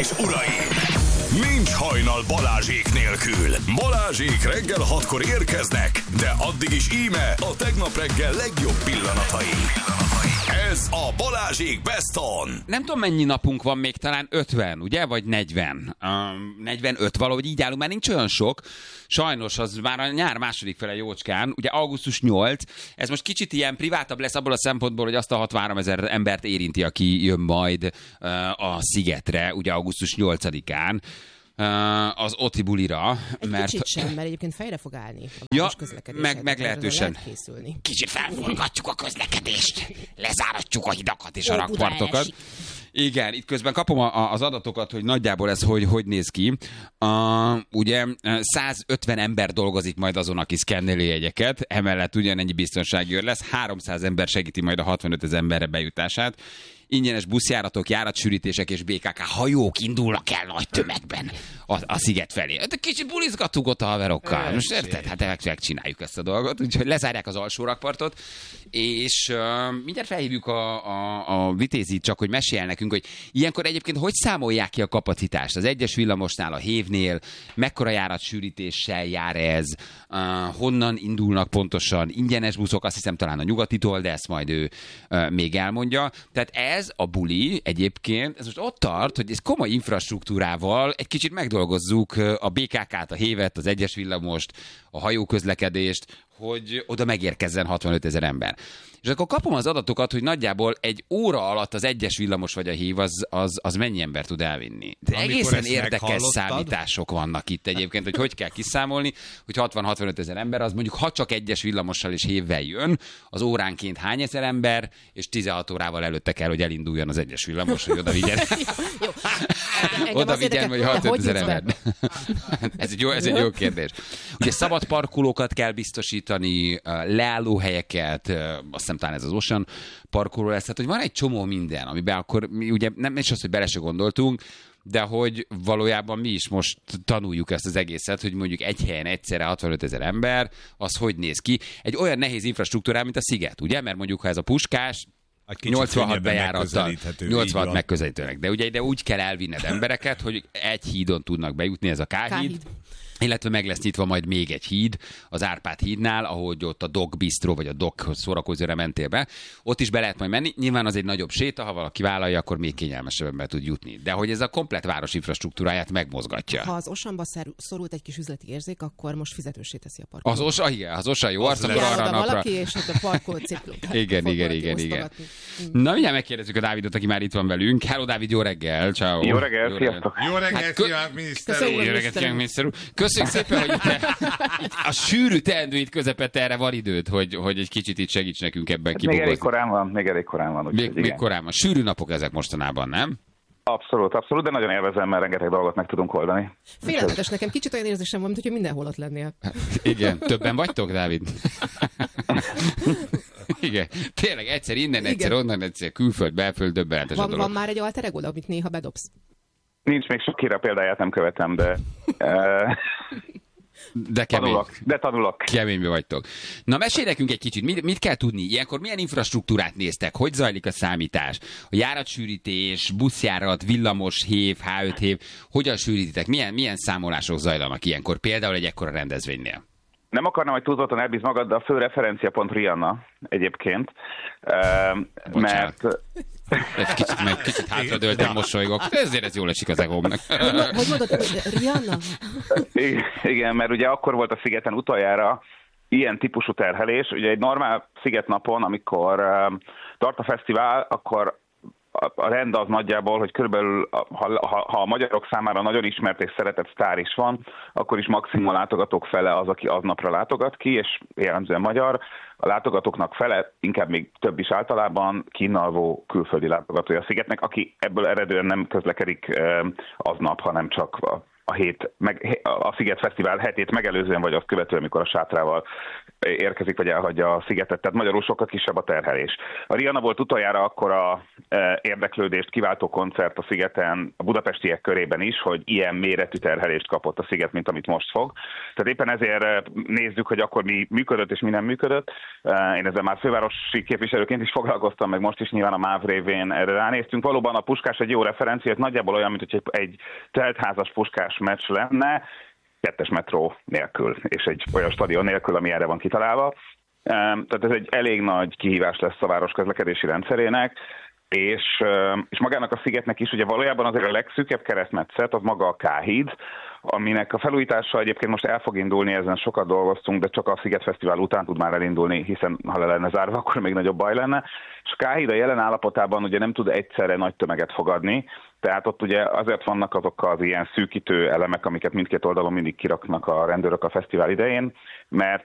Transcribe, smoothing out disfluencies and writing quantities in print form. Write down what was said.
és uraim! Nincs hajnal Balázsék nélkül. Balázsék reggel 6-kor érkeznek, de addig is íme a tegnap reggel legjobb pillanatai. Ez a Balázsék Best On. Nem tudom, mennyi napunk van még, talán 50, ugye? Vagy 40. 45, valahogy így állunk, már nincs olyan sok. Sajnos az már a nyár második fele jócskán, ugye augusztus 8, ez most kicsit ilyen privátabb lesz abból a szempontból, hogy azt a 63 000 embert érinti, aki jön majd a Szigetre, ugye augusztus 8-án. Az Oti bulira. Mert... Kicsit sem, mert egyébként fejre fog állni a ja, közlekedés. meglehetősen. Kicsit felforgatjuk a közlekedést, lezáratjuk a hidakat és a rakpartokat. Igen, itt közben kapom az adatokat, hogy nagyjából ez hogy néz ki. Ugye 150 ember dolgozik majd azon, aki szkenneli jegyeket, emellett ugyanennyi biztonsági őr lesz, 300 ember segíti majd a 65 000 emberre bejutását. Ingyenes buszjáratok, járatsűrítések és BKK hajók indulnak el nagy tömegben a Sziget felé. De kicsit bulizgatunk ott a haverokkal. Most érted? Hát megcsináljuk ezt a dolgot. Úgyhogy lezárják az alsó rakpartot, és mindjárt felhívjuk a Vitézit, csak hogy mesél nekünk, hogy ilyenkor egyébként hogy számolják ki a kapacitást? Az egyes villamosnál, a Hévnél, mekkora járatsűrítéssel jár ez, honnan indulnak pontosan ingyenes buszok, azt hiszem talán a Nyugatitól, de ezt majd ő még elmondja. Tehát ez a buli egyébként, ez most ott tart, hogy ez komoly infrastruktúrával egy kicsit megdolgozzuk a BKK-t, a Hévet, az egyes villamost, a hajóközlekedést, hogy oda megérkezzen 65 000 ember. És akkor kapom az adatokat, hogy nagyjából egy óra alatt az egyes villamos vagy a Hév az mennyi ember tud elvinni. De egészen érdekes számítások vannak itt egyébként, hogy kell kiszámolni, hogy 60-65 000 ember, az mondjuk ha csak egyes villamossal és Hévvel jön, az óránként hány ezer ember, és 16 órával előtte kell, hogy elinduljon az egyes villamos, hogy oda vigyen. Oda vigyen, vagy 65 000 ember. Ez egy jó kérdés. Ugye szabad parkolókat kell biztosítani, leállóhelyeket, azt hiszem talán ez az Ocean parkoló lesz, tehát hogy van egy csomó minden, amiben akkor mi ugye nem is az, hogy bele se gondoltunk, de hogy valójában mi is most tanuljuk ezt az egészet, hogy mondjuk egy helyen egyszerre 65 000 ember, az hogy néz ki. Egy olyan nehéz infrastruktúrán, mint a Sziget, ugye? Mert mondjuk, ha ez a Puskás, 86 bejárattal, 86 megközelítőnek. De ugye ide úgy kell elvinned embereket, hogy egy hídon tudnak bejutni, ez a K-híd. Illetve meg lesz nyitva majd még egy híd, az Árpád hídnál, ahogy ott a Dog Bistro, vagy a Dog szórakozóra mentél be. Ott is be lehet majd menni. Nyilván az egy nagyobb séta, ha valaki vállalja, akkor még kényelmesebben be tud jutni. De hogy ez a komplett város infrastruktúráját megmozgatja. Ha az Osanba szorult egy kis üzleti érzék, akkor most fizetősé teszi a parkolót. Az Osa jó arc, akkor arra napra. Valaki, és ott a parkolót Igen. Na, mindjárt megkérdezzük a Dávidot, aki már itt van velünk. Hello, Dávid, jó reggel. Ciao. Jó reggel, sziasztok. Jó reggelt kívánok, miniszter úr. Jó reggelt kívánok, miniszter úr. Köszönjük szépen, hogy itt a sűrű teendő itt közepette erre van időt, hogy egy kicsit itt segíts nekünk ebben kibogozni. Még elég korán van. Még korán van. Sűrű napok ezek mostanában, nem? Abszolút, de nagyon élvezem, mert rengeteg dolgot meg tudunk oldani. Félelmetes, nekem kicsit olyan érzésem van, mintha mindenhol ott lennél. Igen, többen vagytok, Dávid? Igen, tényleg egyszer innen, egyszer onnan, egyszer külföld, belföld, döbbenetes a dolog. Van már egy alter ego, amit néha bedobsz? Nincs, még sok kire példáját nem követem, de... De kemény. Tanulok. Keménybe vagytok. Na, mesélj nekünk egy kicsit, mit kell tudni? Ilyenkor milyen infrastruktúrát néztek? Hogy zajlik a számítás? A járatsűrítés, buszjárat, villamos, Hév, H5 Hév, hogyan sűrítitek? Milyen számolások zajlanak ilyenkor? Például egy ekkora rendezvénynél. Nem akarnám, hogy túlzottan elbíz magad, de a fő referenciapont Rihanna egyébként. Mert... Kicsit hátradőltem, mosolygok. Ezért ez jól esik az egómnak. Hogy mondod, Rihanna? Igen, mert ugye akkor volt a Szigeten utoljára ilyen típusú terhelés. Ugye egy normál Szigetnapon, amikor tart a fesztivál, akkor a rend az nagyjából, hogy körülbelül, ha a magyarok számára nagyon ismert és szeretett sztár is van, akkor is maximum a látogatók fele az, aki aznapra látogat ki, és jellemzően magyar. A látogatóknak fele, inkább még több is általában kínálvó külföldi látogatója a Szigetnek, aki ebből eredően nem közlekedik aznap, hanem csak a Sziget Fesztivál hetét megelőzően, vagy azt követően, amikor a sátrával érkezik, vagy elhagyja a szigetet. Tehát magyarul sokkal kisebb a terhelés. A Rihanna volt utoljára akkora érdeklődést kiváltó koncert a szigeten, a budapestiek körében is, hogy ilyen méretű terhelést kapott a sziget, mint amit most fog. Tehát éppen ezért nézzük, hogy akkor mi működött és mi nem működött. Én ezzel már fővárosi képviselőként is foglalkoztam, meg most is nyilván a MÁV révén erre ránéztünk. Valóban a Puskás egy jó referencia, nagyjából olyan, mint hogy egy teltházas Puskás meccs lenne, 2-es metró nélkül, és egy olyan stadion nélkül, ami erre van kitalálva. Tehát ez egy elég nagy kihívás lesz a város közlekedési rendszerének, és magának a szigetnek is ugye valójában azért a legszűkebb keresztmetszet az maga a K-híd, aminek a felújítása egyébként most el fog indulni, ezen sokat dolgoztunk, de csak a Sziget Fesztivál után tud már elindulni, hiszen ha le lenne zárva, akkor még nagyobb baj lenne. És a K-híd a jelen állapotában ugye nem tud egyszerre nagy tömeget fogadni, tehát ott ugye azért vannak azok az ilyen szűkítő elemek, amiket mindkét oldalon mindig kiraknak a rendőrök a fesztivál idején, mert